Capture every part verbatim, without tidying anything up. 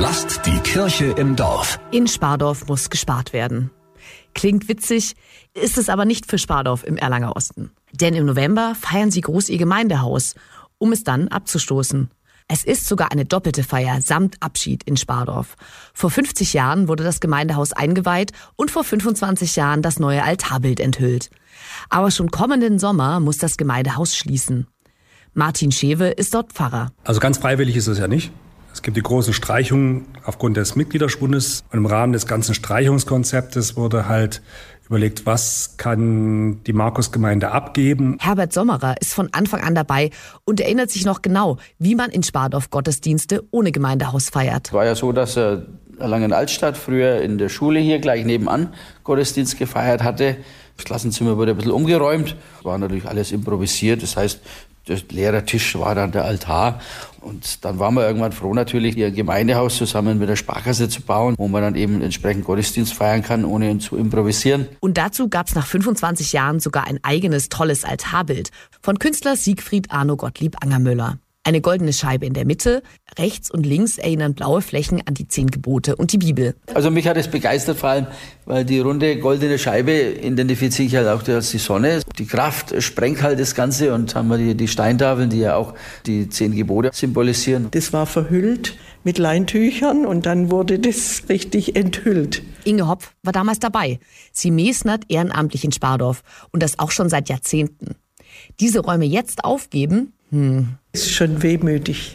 Lasst die Kirche im Dorf. In Spardorf muss gespart werden. Klingt witzig, ist es aber nicht für Spardorf im Erlanger Osten. Denn im November feiern sie groß ihr Gemeindehaus, um es dann abzustoßen. Es ist sogar eine doppelte Feier samt Abschied in Spardorf. Vor fünfzig Jahren wurde das Gemeindehaus eingeweiht und vor fünfundzwanzig Jahren das neue Altarbild enthüllt. Aber schon kommenden Sommer muss das Gemeindehaus schließen. Martin Schewe ist dort Pfarrer. Also ganz freiwillig ist es ja nicht. Es gibt die großen Streichungen aufgrund des Mitgliederschwundes. Und im Rahmen des ganzen Streichungskonzeptes wurde halt überlegt, was kann die Markusgemeinde abgeben. Herbert Sommerer ist von Anfang an dabei und erinnert sich noch genau, wie man in Spardorf Gottesdienste ohne Gemeindehaus feiert. Es war ja so, dass äh, Erlangen-Altstadt früher in der Schule hier gleich nebenan Gottesdienst gefeiert hatte. Das Klassenzimmer wurde ein bisschen umgeräumt. War natürlich alles improvisiert. Das heißt, der Lehrertisch war dann der Altar. Und dann waren wir irgendwann froh, natürlich ihr Gemeindehaus zusammen mit der Sparkasse zu bauen, wo man dann eben entsprechend Gottesdienst feiern kann, ohne zu improvisieren. Und dazu gab es nach fünfundzwanzig Jahren sogar ein eigenes tolles Altarbild von Künstler Siegfried Arno Gottlieb Angermüller. Eine goldene Scheibe in der Mitte, rechts und links erinnern blaue Flächen an die zehn Gebote und die Bibel. Also mich hat es begeistert, vor allem, weil die runde goldene Scheibe identifiziere ich halt auch als die Sonne. Die Kraft sprengt halt das Ganze und haben wir die, die Steintafeln, die ja auch die zehn Gebote symbolisieren. Das war verhüllt mit Leintüchern und dann wurde das richtig enthüllt. Inge Hopf war damals dabei. Sie mesnert ehrenamtlich in Spardorf und das auch schon seit Jahrzehnten. Diese Räume jetzt aufgeben, hm. ist schon wehmütig.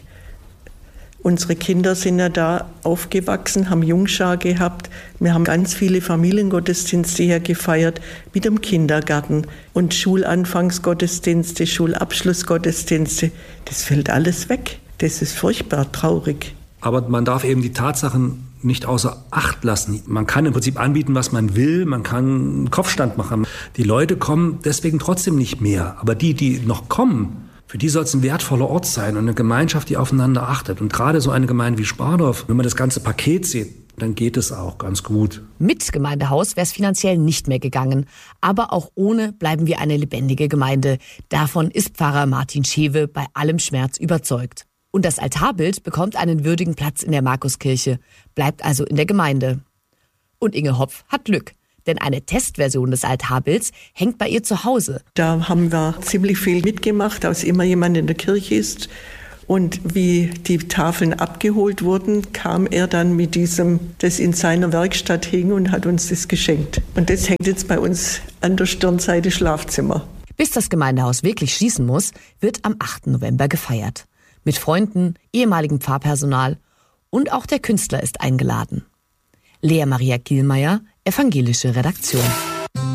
Unsere Kinder sind ja da aufgewachsen, haben Jungschar gehabt. Wir haben ganz viele Familiengottesdienste hier gefeiert mit dem Kindergarten und Schulanfangsgottesdienste, Schulabschlussgottesdienste. Das fällt alles weg. Das ist furchtbar traurig. Aber man darf eben die Tatsachen nicht außer Acht lassen. Man kann im Prinzip anbieten, was man will. Man kann einen Kopfstand machen. Die Leute kommen deswegen trotzdem nicht mehr. Aber die, die noch kommen, für die soll es ein wertvoller Ort sein und eine Gemeinschaft, die aufeinander achtet. Und gerade so eine Gemeinde wie Spardorf, wenn man das ganze Paket sieht, dann geht es auch ganz gut. Mit Gemeindehaus wäre es finanziell nicht mehr gegangen. Aber auch ohne bleiben wir eine lebendige Gemeinde. Davon ist Pfarrer Martin Schewe bei allem Schmerz überzeugt. Und das Altarbild bekommt einen würdigen Platz in der Markuskirche, bleibt also in der Gemeinde. Und Inge Hopf hat Glück. Denn eine Testversion des Altarbilds hängt bei ihr zu Hause. Da haben wir ziemlich viel mitgemacht, als immer jemand in der Kirche ist. Und wie die Tafeln abgeholt wurden, kam er dann mit diesem, das in seiner Werkstatt hing und hat uns das geschenkt. Und das hängt jetzt bei uns an der Stirnseite Schlafzimmer. Bis das Gemeindehaus wirklich schließen muss, wird am achten November gefeiert. Mit Freunden, ehemaligem Pfarrpersonal und auch der Künstler ist eingeladen. Lea Maria Kielmeier, Evangelische Redaktion.